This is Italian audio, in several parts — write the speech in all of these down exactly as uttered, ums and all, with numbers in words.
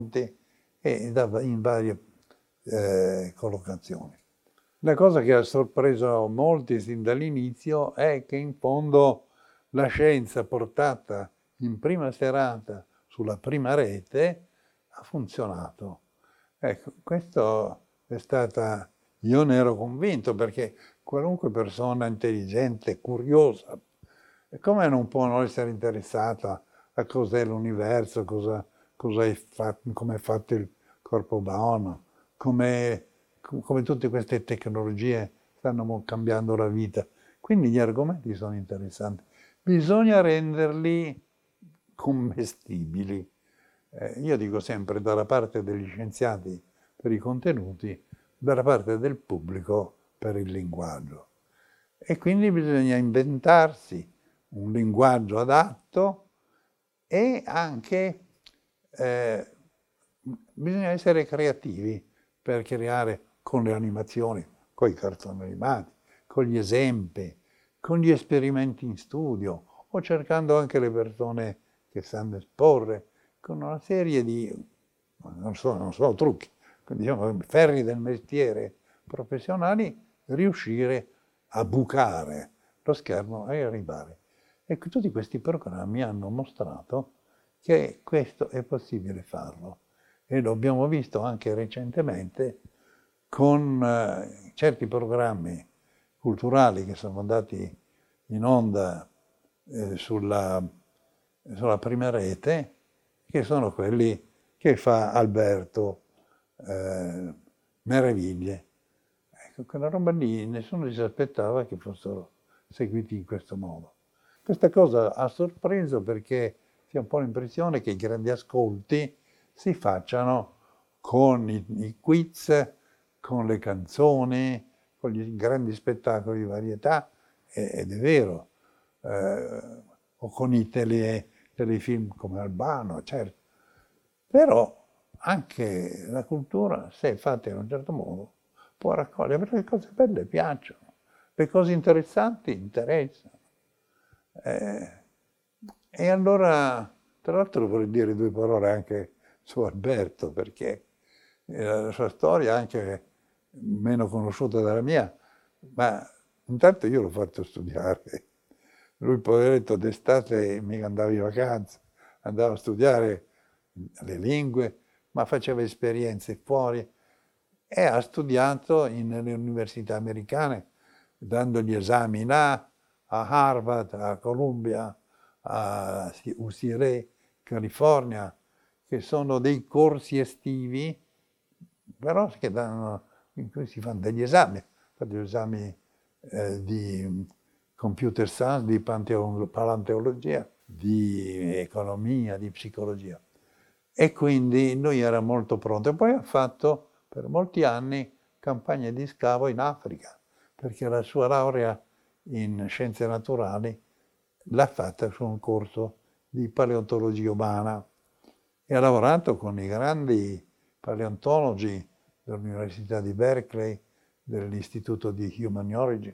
e in varie eh, collocazioni. La cosa che ha sorpreso molti sin dall'inizio è che in fondo la scienza portata in prima serata sulla prima rete ha funzionato. Ecco, questo è stata... Io ne ero convinto perché qualunque persona intelligente, curiosa, come non può non essere interessata a cos'è l'universo, cosa, cosa è fatto, come è fatto il corpo umano, come, come tutte queste tecnologie stanno cambiando la vita. Quindi gli argomenti sono interessanti. Bisogna renderli commestibili. Eh, io dico sempre dalla parte degli scienziati per i contenuti, dalla parte del pubblico per il linguaggio. E quindi bisogna inventarsi un linguaggio adatto e anche eh, bisogna essere creativi per creare con le animazioni, con i cartoni animati, con gli esempi, con gli esperimenti in studio o cercando anche le persone che sanno esporre con una serie di, non so, non so trucchi, diciamo, ferri del mestiere professionali, riuscire a bucare lo schermo e arrivare. E tutti questi programmi hanno mostrato che questo è possibile farlo. E lo abbiamo visto anche recentemente con eh, certi programmi culturali che sono andati in onda eh, sulla, sulla prima rete, che sono quelli che fa Alberto eh, Meraviglie. Ecco, quella roba lì nessuno si aspettava che fossero seguiti in questo modo. Questa cosa ha sorpreso perché si ha un po' l'impressione che i grandi ascolti si facciano con i, i quiz, con le canzoni, con gli grandi spettacoli di varietà, ed è vero, eh, o con i tele, telefilm come Albano, certo. Però anche la cultura, se fatta in un certo modo, può raccogliere, perché le cose belle piacciono, le cose interessanti interessano. Eh, e allora, tra l'altro vorrei dire due parole anche su Alberto, perché la sua storia è anche meno conosciuta della mia, ma intanto io l'ho fatto studiare. Lui, poveretto, d'estate mica andava in vacanza, andava a studiare le lingue, ma faceva esperienze fuori e ha studiato in, nelle università americane, dando gli esami là, a Harvard, a Columbia, a U C L A, California, che sono dei corsi estivi, però che danno, in cui si fanno degli esami, degli esami eh, di computer science, di paleontologia, di economia, di psicologia. E quindi lui era molto pronto. E poi ha fatto per molti anni campagne di scavo in Africa, perché la sua laurea in scienze naturali l'ha fatta su un corso di paleontologia umana e ha lavorato con i grandi paleontologi dell'Università di Berkeley, dell'Istituto di Human Origin.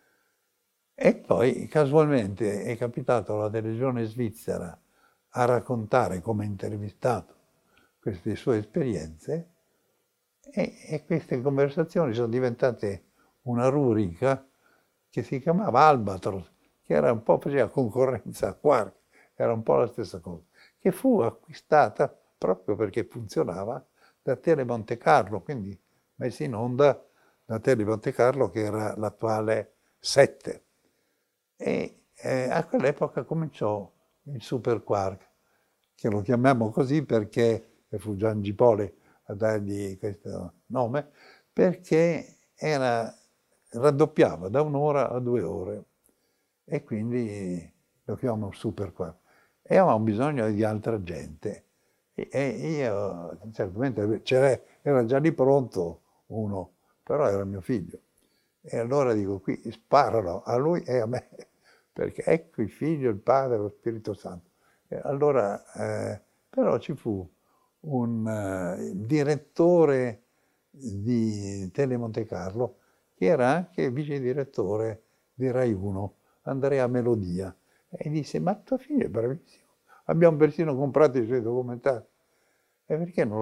E poi casualmente è capitato alla televisione svizzera a raccontare come intervistato queste sue esperienze e, e queste conversazioni sono diventate una rubrica che si chiamava Albatros, che era un po' faceva concorrenza a Quark, era un po' la stessa cosa, che fu acquistata proprio perché funzionava da Tele Monte Carlo, quindi messa in onda da Tele Monte Carlo, che era l'attuale sette. E eh, a quell'epoca cominciò il Super Quark, che lo chiamiamo così perché fu Gian Gipoli a dargli questo nome, perché era, raddoppiava da un'ora a due ore e quindi lo chiamano Super Quark. E avevamo bisogno di altra gente. E, e io, certamente, c'era, era già lì pronto uno, però era mio figlio. E allora dico, qui sparano a lui e a me, perché ecco il Figlio, il Padre, lo Spirito Santo. E allora, eh, però ci fu un uh, direttore di Tele Monte Carlo, che era anche vice direttore di Rai uno, Andrea Melodia, e disse, ma tuo figlio è bravissimo, abbiamo persino comprato i suoi documentari. E perché non